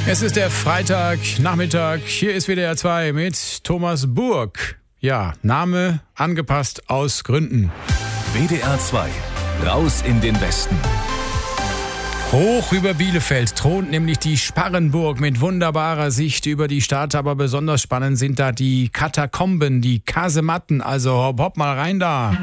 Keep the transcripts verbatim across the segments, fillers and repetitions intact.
Es ist der Freitagnachmittag. Hier ist W D R zwei mit Thomas Burg. Ja, Name angepasst aus Gründen. W D R zwei, raus in den Westen. Hoch über Bielefeld thront nämlich die Sparrenburg mit wunderbarer Sicht über die Stadt. Aber besonders spannend sind da die Katakomben, die Kasematten. Also hopp, hopp mal rein da.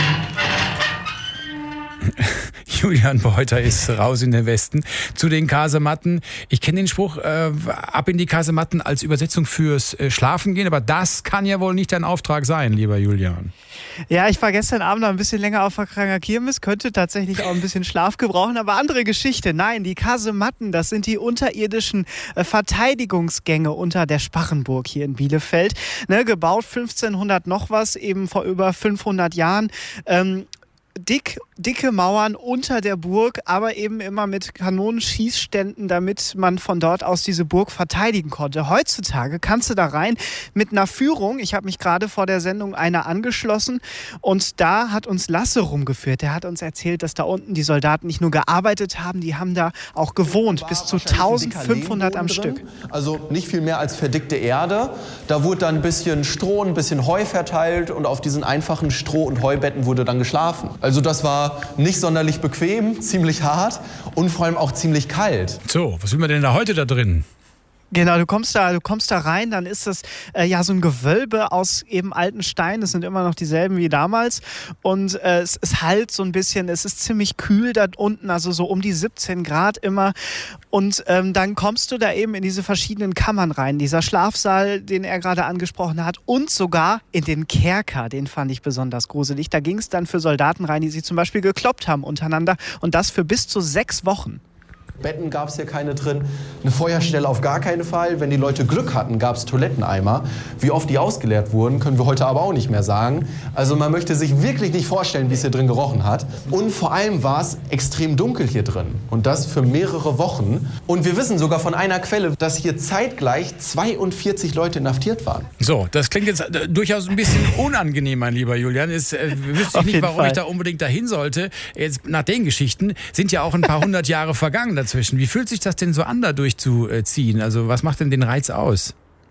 Julian Beuter ist raus in den Westen zu den Kasematten. Ich kenne den Spruch, äh, ab in die Kasematten als Übersetzung fürs äh, Schlafen gehen, aber das kann ja wohl nicht dein Auftrag sein, lieber Julian. Ja, ich war gestern Abend noch ein bisschen länger auf der Kranger Kirmes, könnte tatsächlich auch ein bisschen Schlaf gebrauchen, aber andere Geschichte. Nein, die Kasematten, das sind die unterirdischen äh, Verteidigungsgänge unter der Sparrenburg hier in Bielefeld. Ne, gebaut fünfzehnhundert noch was, eben vor über fünfhundert Jahren. Ähm, Dick, dicke Mauern unter der Burg, aber eben immer mit Kanonenschießständen, damit man von dort aus diese Burg verteidigen konnte. Heutzutage kannst du da rein mit einer Führung. Ich habe mich gerade vor der Sendung einer angeschlossen und da hat uns Lasse rumgeführt. Der hat uns erzählt, dass da unten die Soldaten nicht nur gearbeitet haben, die haben da auch gewohnt, bis zu eintausendfünfhundert am Stück. Also nicht viel mehr als verdickte Erde. Da wurde dann ein bisschen Stroh, ein bisschen Heu verteilt und auf diesen einfachen Stroh- und Heubetten wurde dann geschlafen. Also das war nicht sonderlich bequem, ziemlich hart und vor allem auch ziemlich kalt. So, was will man denn da heute da drin? Genau, du kommst da, du kommst da rein, dann ist das äh, ja so ein Gewölbe aus eben alten Steinen. Das sind immer noch dieselben wie damals. Und äh, es, es halt so ein bisschen, es ist ziemlich kühl da unten, also so um die siebzehn Grad immer. Und ähm, dann kommst du da eben in diese verschiedenen Kammern rein. Dieser Schlafsaal, den er gerade angesprochen hat, und sogar in den Kerker, den fand ich besonders gruselig. Da ging es dann für Soldaten rein, die sich zum Beispiel gekloppt haben untereinander. Und das für bis zu sechs Wochen. Betten gab es hier keine drin, eine Feuerstelle auf gar keinen Fall. Wenn die Leute Glück hatten, gab es Toiletteneimer. Wie oft die ausgeleert wurden, können wir heute aber auch nicht mehr sagen. Also man möchte sich wirklich nicht vorstellen, wie es hier drin gerochen hat. Und vor allem war es extrem dunkel hier drin. Und das für mehrere Wochen. Und wir wissen sogar von einer Quelle, dass hier zeitgleich zweiundvierzig Leute inhaftiert waren. So, das klingt jetzt äh, durchaus ein bisschen unangenehm, mein lieber Julian. Es äh, wüsste ich nicht, warum Fall. ich da unbedingt dahin sollte. Jetzt nach den Geschichten sind ja auch ein paar hundert Jahre vergangen dazwischen. Wie fühlt sich das denn so an, da durchzuziehen? Also was macht denn den Reiz aus?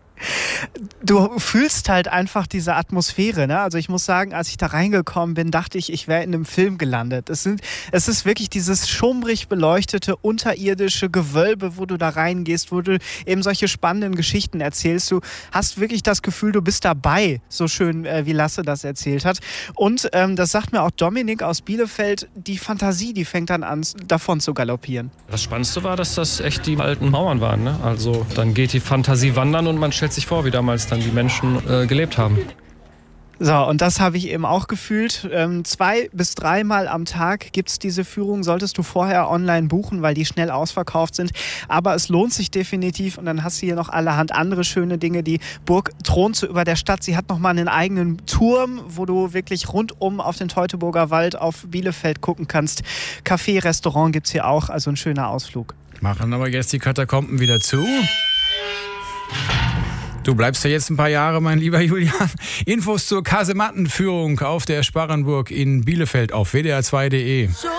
Du fühlst halt einfach diese Atmosphäre, ne? Also ich muss sagen, als ich da reingekommen bin, dachte ich, ich wäre in einem Film gelandet. Es sind, es ist wirklich dieses schummrig beleuchtete, unterirdische Gewölbe, wo du da reingehst, wo du eben solche spannenden Geschichten erzählst. Du hast wirklich das Gefühl, du bist dabei, so schön äh, wie Lasse das erzählt hat. Und ähm, das sagt mir auch Dominik aus Bielefeld, die Fantasie, die fängt dann an, davon zu galoppieren. Das Spannendste war, dass das echt die alten Mauern waren, ne? Also dann geht die Fantasie wandern und man stellt sich vor, wie damals dann die Menschen äh, gelebt haben. So, und das habe ich eben auch gefühlt. Ähm, zwei bis dreimal am Tag gibt es diese Führung, solltest du vorher online buchen, weil die schnell ausverkauft sind. Aber es lohnt sich definitiv und dann hast du hier noch allerhand andere schöne Dinge. Die Burg thront so über der Stadt. Sie hat nochmal einen eigenen Turm, wo du wirklich rundum auf den Teutoburger Wald, auf Bielefeld gucken kannst. Café, Restaurant gibt es hier auch, also ein schöner Ausflug. Machen aber jetzt die Katakomben wieder zu. Du bleibst ja jetzt ein paar Jahre, mein lieber Julian. Infos zur Kasemattenführung auf der Sparrenburg in Bielefeld auf w d r zwei punkt d e.